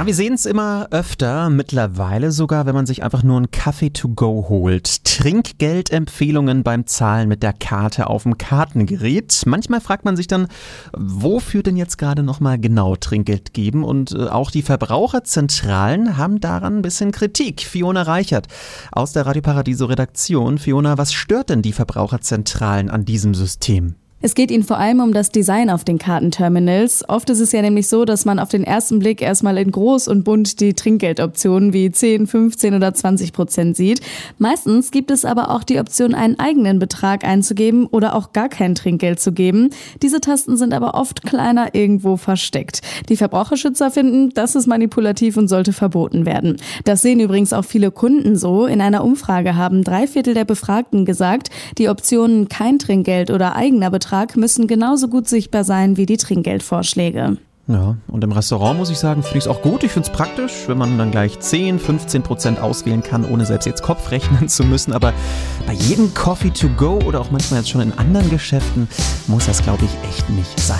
Ja, wir sehen es immer öfter, mittlerweile sogar, wenn man sich einfach nur einen Kaffee to go holt. Trinkgeldempfehlungen beim Zahlen mit der Karte auf dem Kartengerät. Manchmal fragt man sich dann, wofür denn jetzt gerade nochmal genau Trinkgeld geben? Und auch die Verbraucherzentralen haben daran ein bisschen Kritik. Fiona Reichert aus der Radio Paradiso Redaktion. Fiona, was stört denn die Verbraucherzentralen an diesem System? Es geht ihnen vor allem um das Design auf den Kartenterminals. Oft ist es ja nämlich so, dass man auf den ersten Blick erstmal in groß und bunt die Trinkgeldoptionen wie 10, 15 oder 20% sieht. Meistens gibt es aber auch die Option, einen eigenen Betrag einzugeben oder auch gar kein Trinkgeld zu geben. Diese Tasten sind aber oft kleiner irgendwo versteckt. Die Verbraucherschützer finden, das ist manipulativ und sollte verboten werden. Das sehen übrigens auch viele Kunden so. In einer Umfrage haben 3/4 der Befragten gesagt, die Optionen kein Trinkgeld oder eigener Betrag müssen genauso gut sichtbar sein wie die Trinkgeldvorschläge. Ja, und im Restaurant muss ich sagen, finde ich es auch gut. Ich finde es praktisch, wenn man dann gleich 10, 15% auswählen kann, ohne selbst jetzt Kopf rechnen zu müssen. Aber bei jedem Coffee to go oder auch manchmal jetzt schon in anderen Geschäften muss das, glaube ich, echt nicht sein.